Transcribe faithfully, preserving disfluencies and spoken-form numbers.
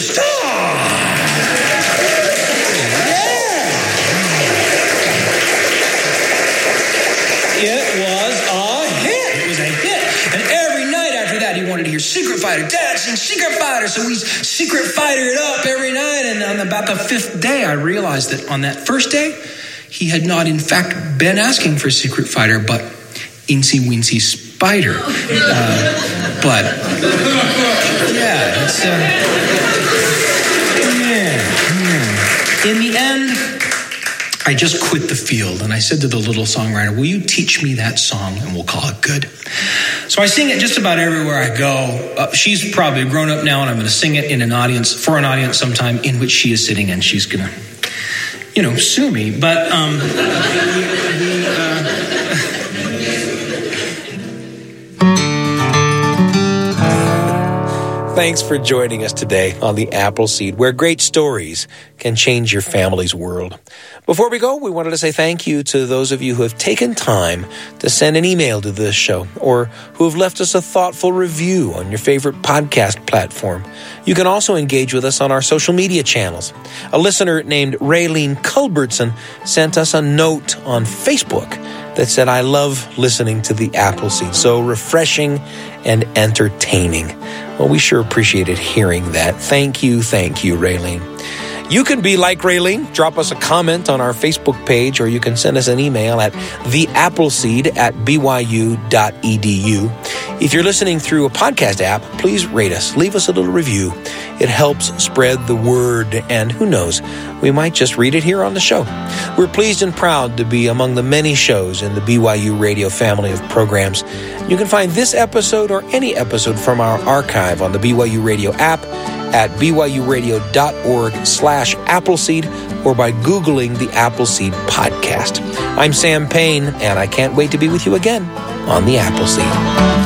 song. It was a hit. It was a hit. And every night after that, he wanted to hear Secret Fighter. Dad, sing Secret Fighter. So we Secret Fighter it up every night. And on about the fifth day, I realized that on that first day, he had not, in fact, been asking for Secret Fighter, but Incy Wincy Spider. Uh, but, yeah, it's, uh, yeah, yeah. In the end, I just quit the field, and I said to the little songwriter, will you teach me that song, and we'll call it good. So I sing it just about everywhere I go. Uh, she's probably a grown-up now, and I'm going to sing it in an audience, for an audience sometime in which she is sitting, and she's going to, you know, sue me. But, um... we, uh, Thanks for joining us today on The Appleseed, where great stories can change your family's world. Before we go, we wanted to say thank you to those of you who have taken time to send an email to this show or who have left us a thoughtful review on your favorite podcast platform. You can also engage with us on our social media channels. A listener named Raylene Culbertson sent us a note on Facebook that said, I love listening to The Appleseed. So refreshing and entertaining. Well, we sure appreciated hearing that. Thank you, thank you, Raylene. You can be like Raylene. Drop us a comment on our Facebook page, or you can send us an email at theappleseed at b y u dot e d u. If you're listening through a podcast app, please rate us. Leave us a little review. It helps spread the word, and who knows, we might just read it here on the show. We're pleased and proud to be among the many shows in the B Y U Radio family of programs. You can find this episode or any episode from our archive on the B Y U Radio app at b y u radio dot org slash Appleseed or by Googling the Appleseed Podcast. I'm Sam Payne, and I can't wait to be with you again on the Appleseed.